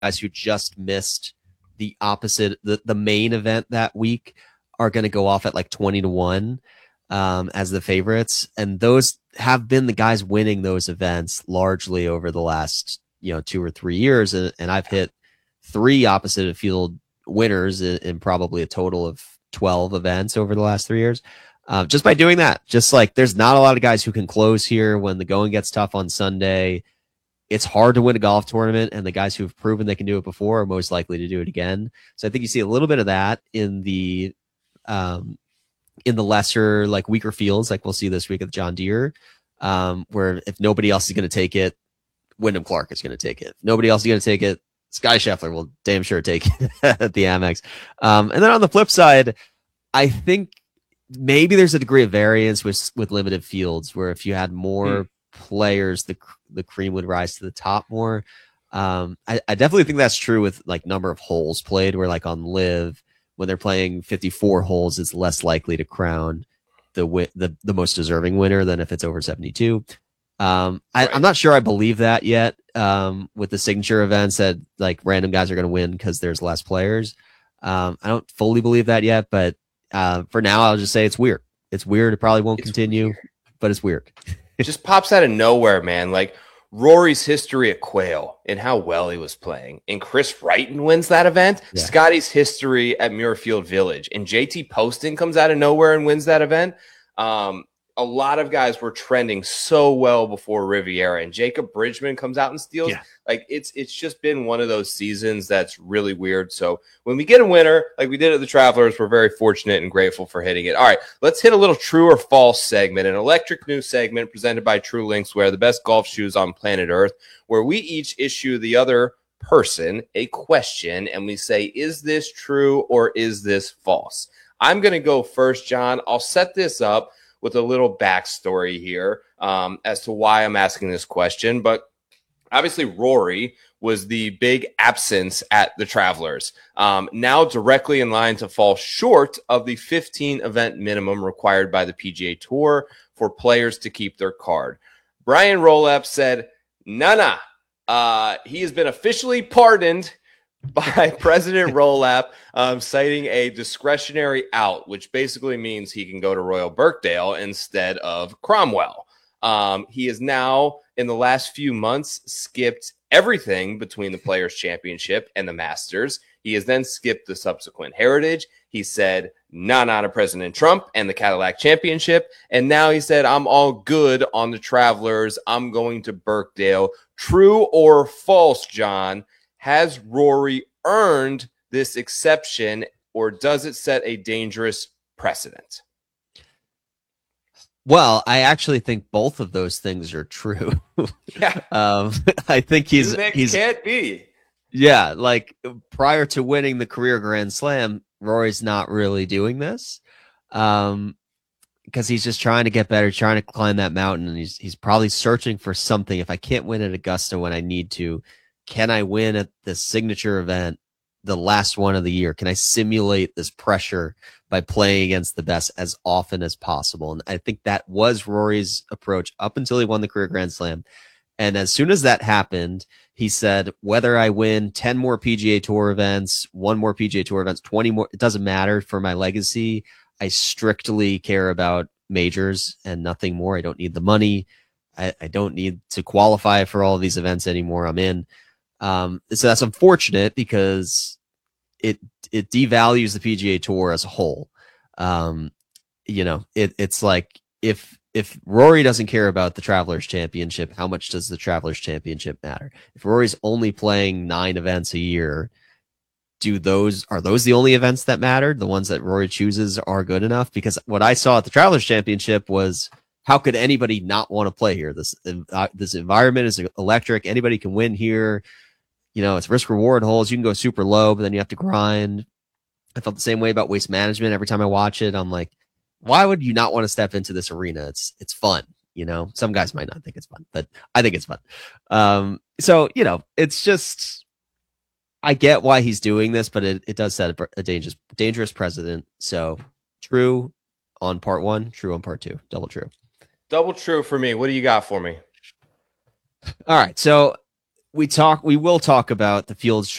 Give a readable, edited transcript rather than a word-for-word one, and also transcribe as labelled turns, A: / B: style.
A: guys who just missed the opposite, the main event that week are going to go off at like 20-1 as the favorites. And those have been the guys winning those events largely over the last, 2 or 3 years. And I've hit 3 opposite of field winners in probably a total of 12 events over the last 3 years. Just by doing that, just like there's not a lot of guys who can close here when the going gets tough on Sunday. It's hard to win a golf tournament, and the guys who've proven they can do it before are most likely to do it again. So I think you see a little bit of that in the lesser, like weaker fields, like we'll see this week at John Deere, where if nobody else is going to take it, Wyndham Clark is going to take it. If nobody else is going to take it, Sky Scheffler will damn sure take it at the Amex. And then on the flip side, I think maybe there's a degree of variance with limited fields where if you had more players, the cream would rise to the top more. I definitely think that's true with like number of holes played, where like on Live, when they're playing 54 holes, it's less likely to crown the most deserving winner than if it's over 72. I'm not sure I believe that yet with the signature events that like random guys are going to win because there's less players. I don't fully believe that yet, but for now, I'll just say it's weird. It's weird. It probably won't continue, but it's weird.
B: It just pops out of nowhere, man. Like Rory's history at Quail and how well he was playing, and Chris Wrighton wins that event. Yeah. Scotty's history at Muirfield Village, and JT Poston comes out of nowhere and wins that event. A lot of guys were trending so well before Riviera, and Jacob Bridgman comes out and steals. Yeah. Like it's just been one of those seasons that's really weird. So when we get a winner, like we did at the Travelers, we're very fortunate and grateful for hitting it. All right, let's hit a little true or false segment, an electric news segment presented by True Linkswear, the best golf shoes on planet Earth, where we each issue the other person a question and we say, is this true or is this false? I'm going to go first, John. I'll set this up with a little backstory here as to why I'm asking this question. But obviously, Rory was the big absence at the Travelers, now directly in line to fall short of the 15 event minimum required by the PGA Tour for players to keep their card. Brian Rolapp said, nah. He has been officially pardoned by President Rolapp, citing a discretionary out, which basically means he can go to Royal Birkdale instead of Cromwell. He has now, in the last few months, skipped everything between the Players' Championship and the Masters. He has then skipped the subsequent Heritage. He said, nah to President Trump and the Cadillac Championship. And now he said, I'm all good on the Travelers. I'm going to Birkdale. True or false, John? Has Rory earned this exception, or does it set a dangerous precedent?
A: Well, I actually think both of those things are true.
B: Yeah.
A: I think he's
B: can't be.
A: Yeah, like prior to winning the career Grand Slam, Rory's not really doing this. Because he's just trying to get better, trying to climb that mountain, and he's probably searching for something. If I can't win at Augusta when I need to, can I win at the signature event, the last one of the year? Can I simulate this pressure by playing against the best as often as possible? And I think that was Rory's approach up until he won the career Grand Slam. And as soon as that happened, he said, whether I win 10 more PGA Tour events, 1 more PGA Tour events, 20 more, it doesn't matter for my legacy. I strictly care about majors and nothing more. I don't need the money. I don't need to qualify for all of these events anymore. I'm in. So that's unfortunate because it devalues the PGA Tour as a whole. It's like if Rory doesn't care about the Travelers Championship, how much does the Travelers Championship matter? If Rory's only playing 9 events a year, are those the only events that matter? The ones that Rory chooses are good enough? Because what I saw at the Travelers Championship was, how could anybody not want to play here? This environment is electric. Anybody can win here. It's risk reward holes. You can go super low, but then you have to grind. I felt the same way about Waste Management. Every time I watch it, I'm like, why would you not want to step into this arena? It's fun. Some guys might not think it's fun, but I think it's fun. So it's just, I get why he's doing this, but it does set a dangerous precedent. So true on part 1, true on part 2, double true.
B: Double true for me. What do you got for me?
A: All right. So we will talk about the Fields